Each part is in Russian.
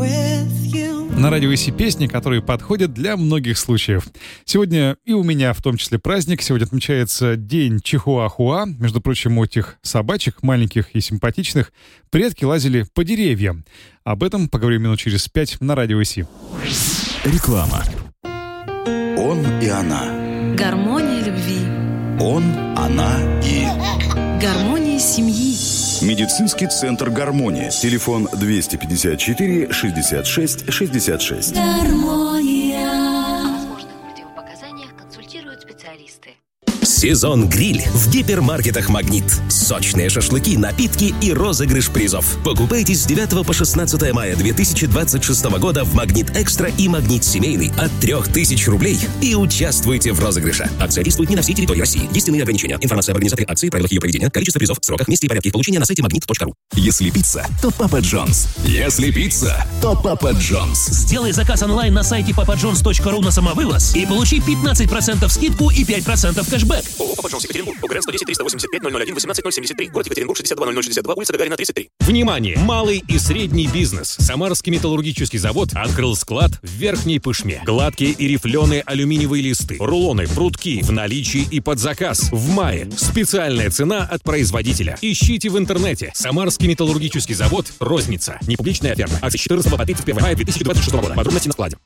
На радио ИСИ песни, которые подходят для многих случаев. Сегодня и у меня в том числе праздник. Сегодня отмечается День Чихуахуа. Между прочим, у этих собачек, маленьких и симпатичных, предки лазили по деревьям. Об этом поговорим минут через 5 на радио ИСИ. Реклама. Он и она. Гармония любви. Он, она и... Гармония семьи. Медицинский центр «Гармония». Телефон 254 66 66. Гармония. О возможных противопоказаниях консультируют специалисты. Сезон гриль в гипермаркетах «Магнит». Сочные шашлыки, напитки и розыгрыш призов. Покупайте с 9 по 16 мая 2026 года в «Магнит Экстра» и «Магнит Семейный» от 3000 рублей и участвуйте в розыгрыше. Акция действует не на всей территории России. Есть иные ограничения. Информация об организаторе акции, правилах ее проведения, количество призов, сроках, месте и порядке их получения на сайте magnet.ru. Если пицца, то Папа Джонс. Если пицца, то Папа Джонс. Сделай заказ онлайн на сайте papajohns.ru на самовывоз и получи 15% скидку и 5% кэшбэк. ООО «Папа Джонс» Екатеринбург. УГРН 110 385 001 18 073. Город Екатеринбург 62 062, улица Гагарина 33. Внимание! Малый и средний бизнес. Самарский металлургический завод открыл склад в Верхней Пышме. Гладкие и рифленые алюминиевые листы, рулоны, прутки в наличии и под заказ. В мае. Специальная цена от производителя. Ищите в интернете. Самарский металлургический завод. Розница. Непубличная ферма. Акции с 14 по 31 мая 2026 года. Подробности на складе.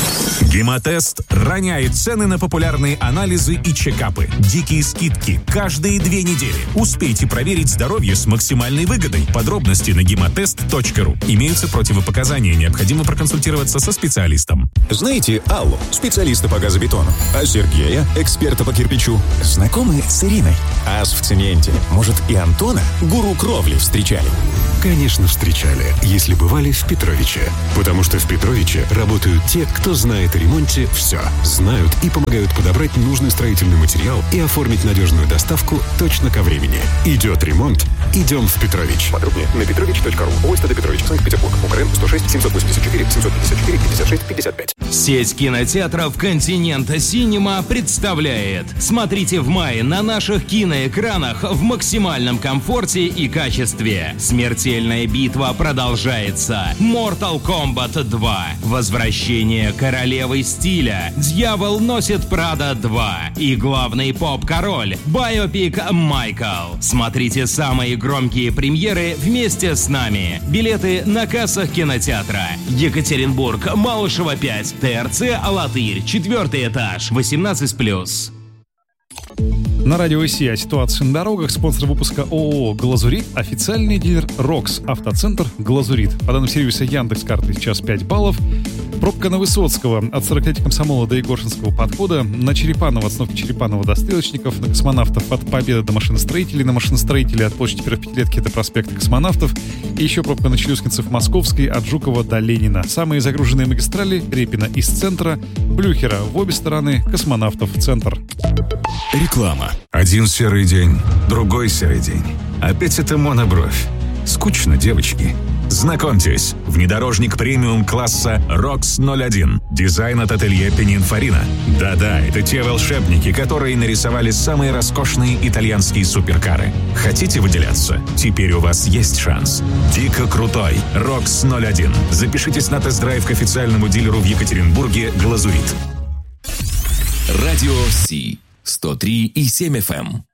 Гемотест роняет цены на популярные анализы и чекапы. Дикие скидки каждые 2 недели. Успейте проверить здоровье с максимальной выгодой. Подробности на гемотест.ру. Имеются противопоказания. Необходимо проконсультироваться со специалистом. Знаете Аллу, специалиста по газобетону? А Сергея, эксперта по кирпичу? Знакомы с Ириной? А с в цементе? Может, и Антона, гуру кровли, встречали? Конечно, встречали, если бывали в Петровиче. Потому что в Петровиче работают те, кто знает о ремонте все. Знают и помогают подобрать нужный строительный материал и оформить надежную доставку точно ко времени. Идет ремонт, идем в Петрович. Подробнее на petrovich.ru. ОСТД Петрович, Санкт-Петербург. УКРН 106 784 754 56 55. Сеть кинотеатров «Континента Синема» представляет. Смотрите в мае на наших киноэкранах в максимальном комфорте и качестве. Смертельная битва продолжается. Mortal Kombat 2. Возвращение королевы стиля. Дьявол носит Прада 2. И главный поп-король. Байопик Майкл. Смотрите самые громкие премьеры вместе с нами. Билеты на кассах кинотеатра. Екатеринбург, Малышева 5. ТРЦ «Алатырь», 4-й этаж, 18+. На радио ИСИ о ситуации на дорогах. Спонсор выпуска ООО «Глазурит», официальный дилер «Рокс», автоцентр «Глазурит». По данным сервиса Яндекс.Карты сейчас 5 баллов. Пробка на Высоцкого от 43 Комсомола до Егоршинского подхода, на Черепанова от остановки Черепанова до Стрелочников, на Космонавтов от Победы до Машиностроителей, на Машиностроителей от площади Первопятилетки до проспекта Космонавтов и еще пробка на Челюскинцев Московской от Жукова до Ленина. Самые загруженные магистрали: Репина из центра, Блюхера в обе стороны, Космонавтов в центр. Реклама. Один серый день, другой серый день. Опять это монобровь. Скучно, девочки. Знакомьтесь, внедорожник премиум-класса ROX 01. Дизайн от ателье Пининфарина. Да-да, это те волшебники, которые нарисовали самые роскошные итальянские суперкары. Хотите выделяться? Теперь у вас есть шанс. Дико крутой ROX 01. Запишитесь на тест-драйв к официальному дилеру в Екатеринбурге «Глазурит». Радио Си 103,7 FM.